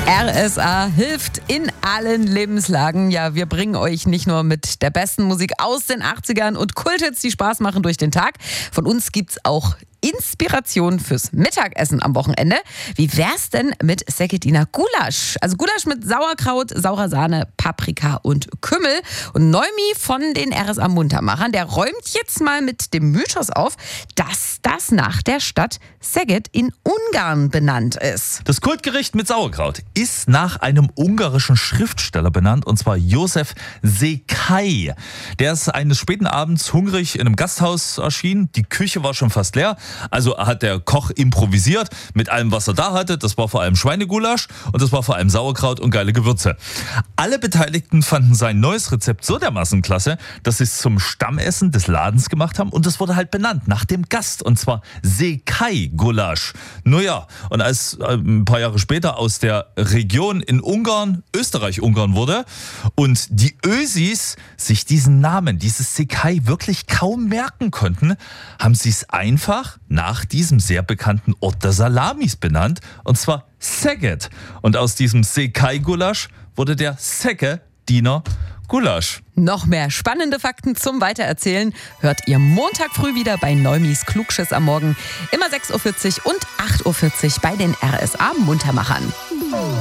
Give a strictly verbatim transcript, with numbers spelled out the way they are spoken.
R S A hilft in allen Lebenslagen. Ja, wir bringen euch nicht nur mit der besten Musik aus den achtzigern und Kulthits, die Spaß machen durch den Tag. Von uns gibt's auch Inspiration fürs Mittagessen am Wochenende. Wie wär's denn mit Segediner Gulasch? Also Gulasch mit Sauerkraut, saurer Sahne, Paprika und Kümmel. Und Noemi von den R S A Muntermachern, der räumt jetzt mal mit dem Mythos auf, dass das nach der Stadt Szeged in Ungarn benannt ist. Das Kultgericht mit Sauerkraut ist nach einem ungarischen Schriftsteller benannt, und zwar Josef Székely. Der ist eines späten Abends hungrig in einem Gasthaus erschienen. Die Küche war schon fast leer. Also hat der Koch improvisiert mit allem, was er da hatte. Das war vor allem Schweinegulasch und das war vor allem Sauerkraut und geile Gewürze. Alle Beteiligten fanden sein neues Rezept so dermaßen klasse, dass sie es zum Stammessen des Ladens gemacht haben, und das wurde halt benannt nach dem Gast, und zwar Székely-Gulasch. Nur ja, und als äh, ein paar Jahre später aus der Region in Ungarn Österreich-Ungarn wurde und die Ösis sich diesen Namen, dieses Székely, wirklich kaum merken konnten, haben sie es einfach nach diesem sehr bekannten Ort der Salamis benannt, und zwar Szeged. Und aus diesem Székely-Gulasch wurde der Szegediner Gulasch. Noch mehr spannende Fakten zum Weitererzählen hört ihr Montag früh wieder bei Neumis Klugschiss am Morgen. Immer sechs Uhr vierzig und acht Uhr vierzig bei den R S A Muntermachern.